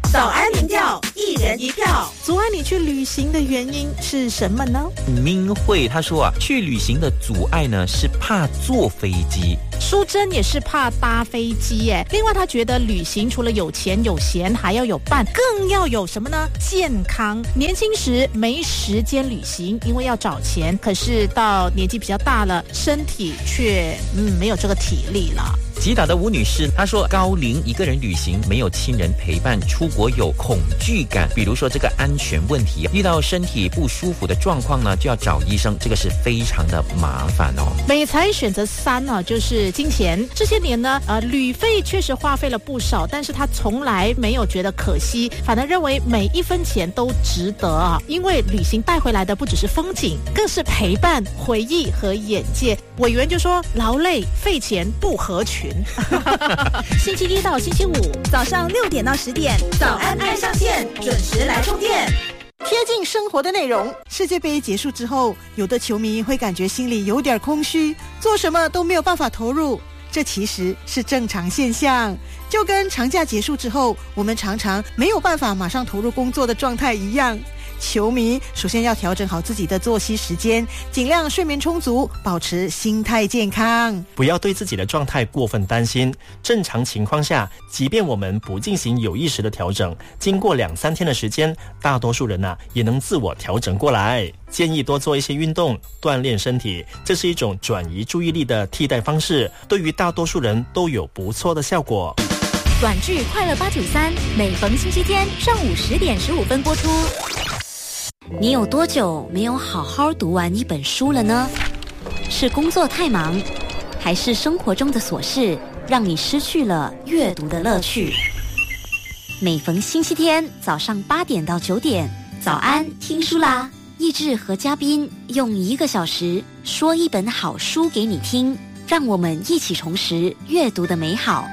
早安民调，一人一票。 阻碍你去旅行的原因是什么呢？ 明慧他说啊，去旅行的阻碍呢是怕坐飞机。 淑珍也是怕搭飞机耶。另外他觉得旅行除了有钱有闲还要有伴，更要有什么呢？健康。年轻时没时间旅行，因为要找钱，可是到年纪比较大了，身体却没有这个体力了。 吉打的吴女士她说，高龄一个人旅行没有亲人陪伴，出国有恐惧感，比如说这个安全问题，遇到身体不舒服的状况呢，就要找医生，这个是非常的麻烦哦。 美才选择3呢，就是金钱。这些年呢，旅费确实花费了不少，但是他从来没有觉得可惜，反而认为每一分钱都值得啊！因为旅行带回来的不只是风景，更是陪伴、回忆和眼界。委员就说，劳累费钱不合群。星期一到星期五早上6点到10点，早安爱上线，准时来充电。 贴近生活的内容。世界杯结束之后，有的球迷会感觉心里有点空虚，做什么都没有办法投入，这其实是正常现象。就跟长假结束之后，我们常常没有办法马上投入工作的状态一样。球迷首先要调整好自己的作息时间，尽量睡眠充足，保持心态健康。 不要对自己的状态过分担心。正常情况下，即便我们不进行有意识的调整，经过2-3天的时间，大多数人也能自我调整过来。建议多做一些运动，锻炼身体，这是一种转移注意力的替代方式，对于大多数人都有不错的效果。 短剧快乐893，每逢星期天上午10点15分播出。你有多久没有好好读完一本书了呢？是工作太忙，还是生活中的琐事让你失去了阅读的乐趣？每逢星期天早上8点到9点，早安听书啦！奕志和嘉宾用1个小时说一本好书给你听，让我们一起重拾阅读的美好。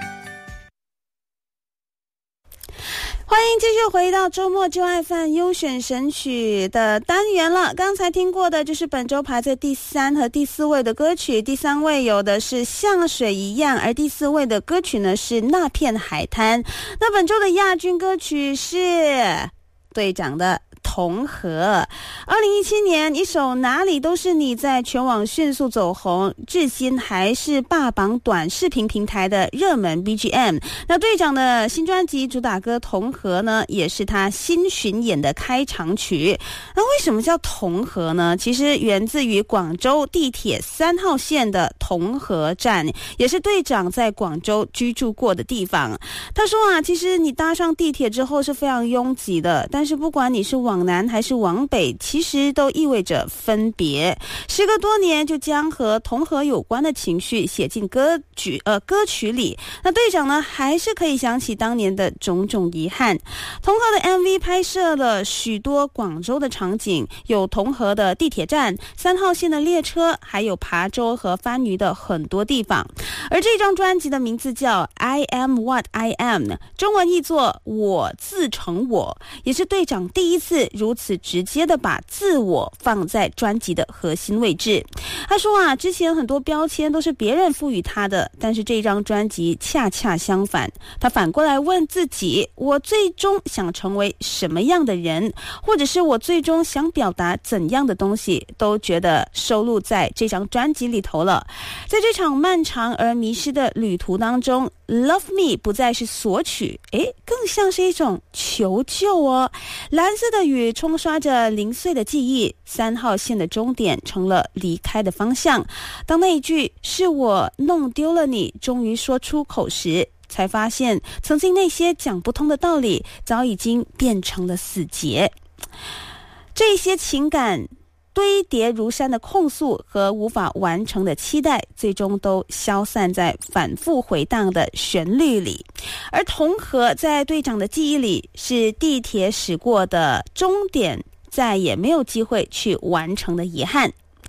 欢迎继续回到周末就爱饭优选神曲的单元了。刚才听过的就是本周排在第3和第4位的歌曲，第3位有的是像水一样，而第4位的歌曲呢是那片海滩。那本周的亚军歌曲是队长的同和。2017年一首哪里都是你在全网迅速走红，至今还是霸榜短视频平台的热门 BGM。 那队长的新专辑主打歌同和呢，也是他新巡演的开场曲。那为什么叫同和呢？其实源自于广州地铁3号线的同和站，也是队长在广州居住过的地方。他说其实你搭上地铁之后是非常拥挤的，但是不管你是往南还是往北，其实都意味着分别。时隔多年，就将和同和有关的情绪写进歌曲里。那队长呢，还是可以想起当年的种种遗憾。同和的 MV 拍摄了许多广州的场景，有同和的地铁站、3号线的列车，还有琶洲和番禺的很多地方。而这张专辑的名字叫 I Am What I Am， 中文译作我自成我，也是队长第一次如此直接的把自我放在专辑的核心位置。他说之前很多标签都是别人赋予他的，但是这张专辑恰恰相反。他反过来问自己，我最终想成为什么样的人，或者是我最终想表达怎样的东西，都觉得收录在这张专辑里头了。在这场漫长而迷失的旅途当中， Love Me 不再是索取，更像是一种求救哦。蓝色的雨冲刷着零碎的记忆，3号线的终点成了离开的方向。当那一句是我弄丢了你终于说出口时，才发现曾经那些讲不通的道理早已经变成了死结。这些情感堆叠如山的控诉和无法完成的期待，最终都消散在反复回荡的旋律里。而同和在队长的记忆里，是地铁驶过的终点，再也没有机会去完成的遗憾。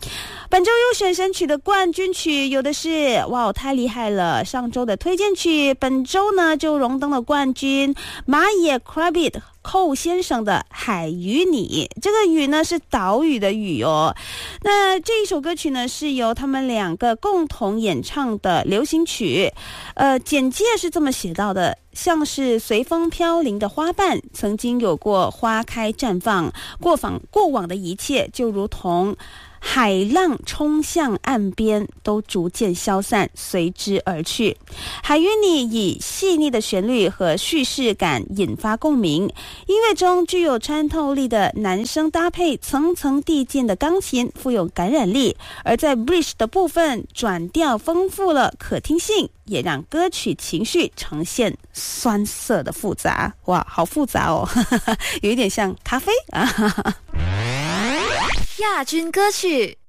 本周优选神曲的冠军曲有的是，哇，太厉害了！上周的推荐曲，本周呢就荣登了冠军，马野 Krabit 寇先生的《海与你》。这个语呢是岛屿的语哦。那这一首歌曲呢是由他们两个共同演唱的流行曲。简介是这么写到的：像是随风飘零的花瓣，曾经有过花开绽放，过往的一切就如同海浪冲向岸边，都逐渐消散，随之而去。海与你以细腻的旋律和叙事感引发共鸣，音乐中具有穿透力的男声搭配层层递进的钢琴，富有感染力，而在 bridge 的部分转调丰富了可听性，也让歌曲情绪呈现酸涩的复杂。哇，好复杂哦，有一点像咖啡啊。 亚军歌曲。